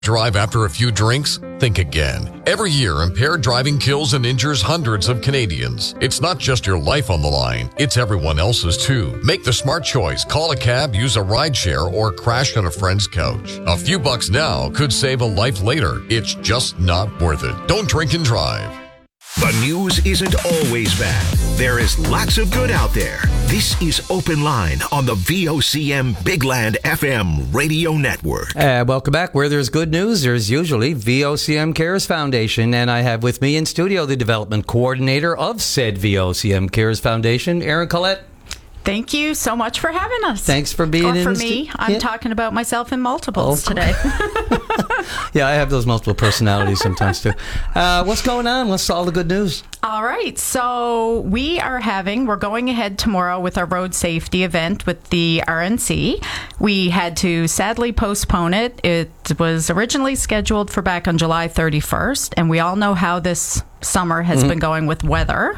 Drive after a few drinks? Think again. Every year, impaired driving kills and injures hundreds of Canadians. It's not just your life on the line, it's everyone else's too. Make the smart choice. Call a cab, use a rideshare, or crash on a friend's couch. A few bucks now could save a life later. It's just not worth it. Don't drink and drive. The news isn't always bad. There is lots of good out there. This is Open Line on the VOCM Big Land FM radio network. Welcome back. Where there's good news, there's usually VOCM Cares Foundation. And I have with me in studio the development coordinator of said VOCM Cares Foundation, Erin Collette. Thank you so much for having us. Thanks for being in. For me, I'm talking about myself in multiples today. Yeah, I have those multiple personalities sometimes too. What's going on? What's all the good news? All right. So we're going ahead tomorrow with our road safety event with the RNC. We had to sadly postpone it. It was originally scheduled for back on July 31st, and we all know how this summer has been going with weather.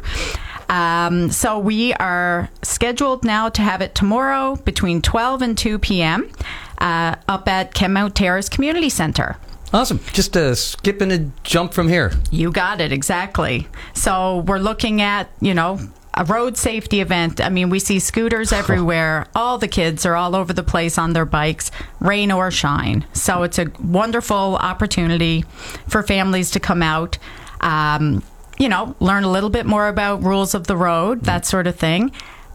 So we are scheduled now to have it tomorrow between 12 and 2 p.m. Up at Kenmount Terrace Community Centre. Awesome. Just a skip and a jump from here. You got it, exactly. So we're looking at, a road safety event. I mean, we see scooters everywhere. All the kids are all over the place on their bikes, rain or shine. So it's a wonderful opportunity for families to come out, learn a little bit more about rules of the road, that sort of thing.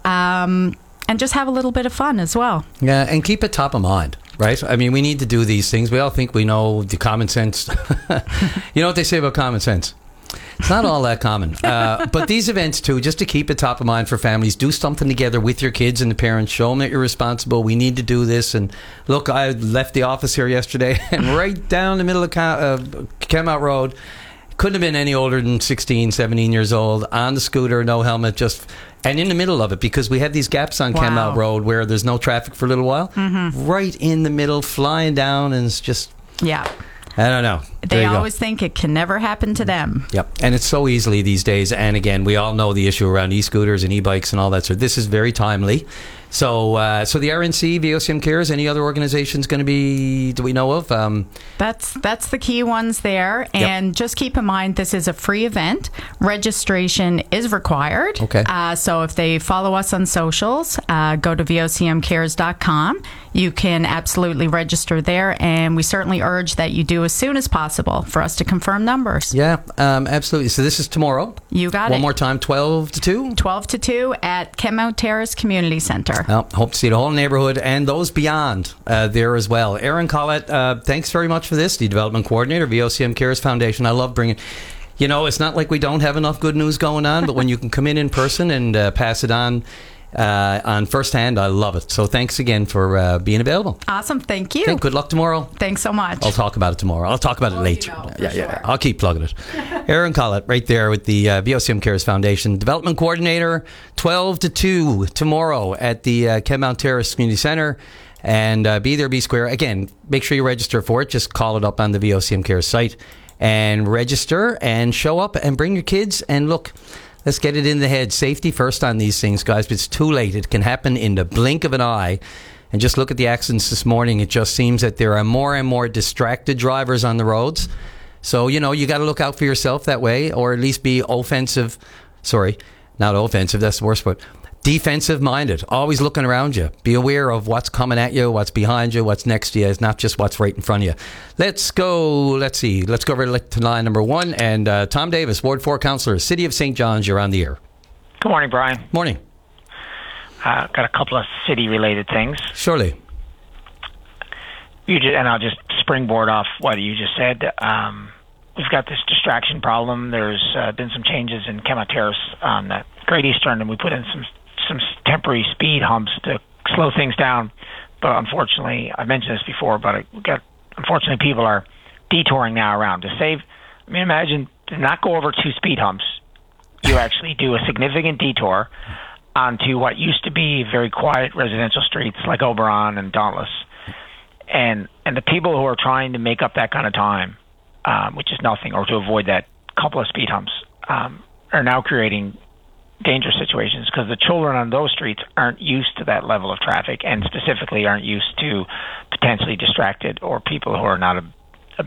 And just have a little bit of fun as well. Yeah, and keep it top of mind, right? I mean, we need to do these things. We all think we know the common sense. You know what they say about common sense? It's not all that common. But these events, too, just to keep it top of mind for families, do something together with your kids and the parents. Show them that you're responsible. We need to do this. And look, I left the office here yesterday, and right down the middle of Kenmount Road, couldn't have been any older than 16, 17 years old, on the scooter, no helmet, and in the middle of it, because we have these gaps on Kenmount Road where there's no traffic for a little while. Mm-hmm. Right in the middle, flying down, and it's just... Yeah. I don't know. They always think it can never happen to them. Yep. And it's so easily these days. And again, we all know the issue around e-scooters and e-bikes and all that. So this is very timely. So the RNC, VOCM Cares, any other organizations going to be, do we know of? That's the key ones there. And just keep in mind, this is a free event. Registration is required. Okay. So if they follow us on socials, go to vocmcares.com. You can absolutely register there. And we certainly urge that you do as soon as possible for us to confirm numbers. Yeah, absolutely. So this is tomorrow. You got it. One more time, 12 to 2? 12 to 2 at Kenmount Terrace Community Centre. Well, hope to see the whole neighborhood and those beyond there as well. Erin Collette, thanks very much for this, the Development Coordinator, VOCM Cares Foundation. I love bringing... it's not like we don't have enough good news going on, but when you can come in person and pass it on firsthand, I love it. So thanks again for being available. Awesome. Thank you. Okay, good luck tomorrow. Thanks so much. I'll talk about it tomorrow. I'll talk about it later. Yeah. I'll keep plugging it. Erin Collette right there with the VOCM Cares Foundation Development Coordinator, 12 to 2 tomorrow at the Kenmount Terrace Community Centre. And be there, be square. Again, make sure you register for it. Just call it up on the VOCM Cares site and register and show up and bring your kids. And look, let's get it in the head. Safety first on these things, guys. But it's too late. It can happen in the blink of an eye. And just look at the accidents this morning. It just seems that there are more and more distracted drivers on the roads. So, you got to look out for yourself that way, or at least be offensive. Sorry, not offensive. That's the worst part. Defensive minded. Always looking around you. Be aware of what's coming at you, what's behind you, what's next to you. It's not just what's right in front of you. Let's go. Let's see. Let's go over to line number 1. And Tom Davis, Ward 4 Councillor, City of St. John's. You're on the air. Good morning, Brian. Morning. Got a couple of city-related things. Surely. And I'll just springboard off what you just said. We've got this distraction problem. There's been some changes in Kenmount Terrace on that Great Eastern, and we put in some temporary speed humps to slow things down. But unfortunately, I mentioned this before, but unfortunately people are detouring now around to save. I mean, imagine to not go over 2 speed humps. You actually do a significant detour onto what used to be very quiet residential streets like Oberon and Dauntless. And the people who are trying to make up that kind of time, which is nothing, or to avoid that couple of speed humps, are now creating dangerous situations because the children on those streets aren't used to that level of traffic, and specifically aren't used to potentially distracted or people who are not